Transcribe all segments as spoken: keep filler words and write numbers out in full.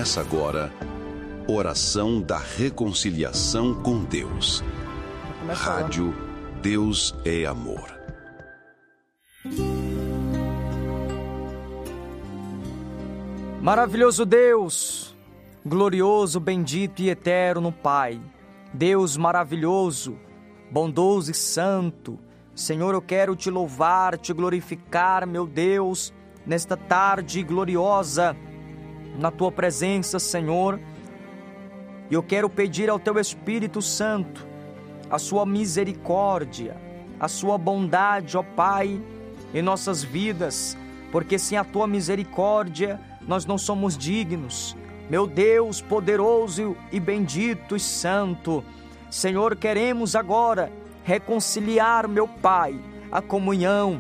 Começa agora, Oração da Reconciliação com Deus. Rádio Deus é Amor. Maravilhoso Deus, glorioso, bendito e eterno Pai, Deus maravilhoso, bondoso e santo, Senhor, eu quero te louvar, te glorificar, meu Deus, nesta tarde gloriosa, na tua presença, Senhor. E eu quero pedir ao teu Espírito Santo a sua misericórdia, a sua bondade, ó Pai, em nossas vidas, porque sem a tua misericórdia nós não somos dignos. Meu Deus poderoso e bendito e santo, Senhor, queremos agora reconciliar, meu Pai, a comunhão,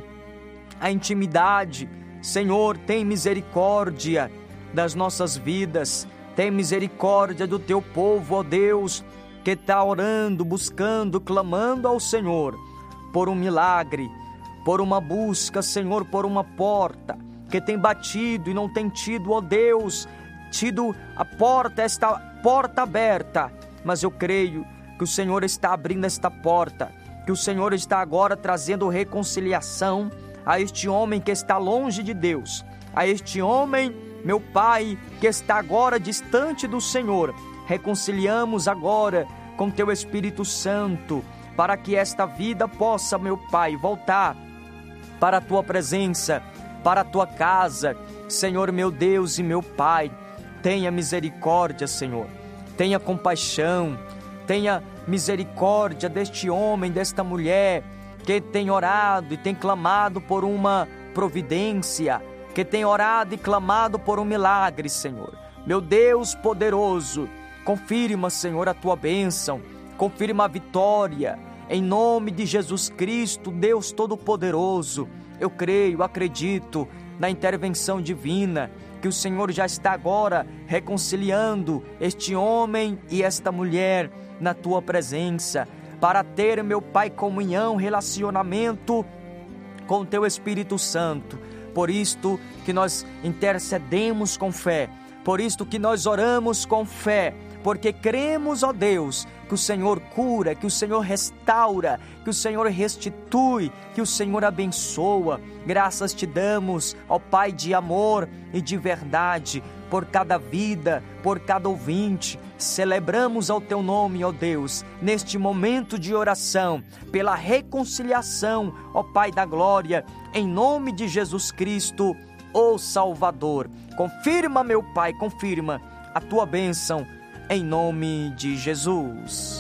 a intimidade. Senhor, tem misericórdia das nossas vidas, tem misericórdia do teu povo, ó Deus, que está orando, buscando, clamando ao Senhor por um milagre, por uma busca, Senhor, por uma porta, que tem batido e não tem tido, ó Deus, tido a porta, esta porta aberta, mas eu creio que o Senhor está abrindo esta porta, que o Senhor está agora trazendo reconciliação a este homem que está longe de Deus, a este homem, meu Pai, que está agora distante do Senhor. Reconciliamos agora com teu Espírito Santo, para que esta vida possa, meu Pai, voltar para a tua presença, para a tua casa. Senhor, meu Deus e meu Pai, tenha misericórdia, Senhor, tenha compaixão, tenha misericórdia deste homem, desta mulher, que tem orado e tem clamado por uma providência, que tem orado e clamado por um milagre, Senhor. Meu Deus poderoso, confirma, Senhor, a tua bênção, confirma a vitória, em nome de Jesus Cristo, Deus Todo-Poderoso. Eu creio, acredito na intervenção divina, que o Senhor já está agora reconciliando este homem e esta mulher na tua presença, para ter, meu Pai, comunhão, relacionamento com o teu Espírito Santo. Por isto que nós intercedemos com fé, por isto que nós oramos com fé, porque cremos, ó Deus, que o Senhor cura, que o Senhor restaura, que o Senhor restitui, que o Senhor abençoa. Graças te damos, ó Pai de amor e de verdade, por cada vida, por cada ouvinte. Celebramos ao teu nome, ó Deus, neste momento de oração, pela reconciliação, ó Pai da glória, em nome de Jesus Cristo, ó Salvador. Confirma, meu Pai, confirma a tua bênção, em nome de Jesus.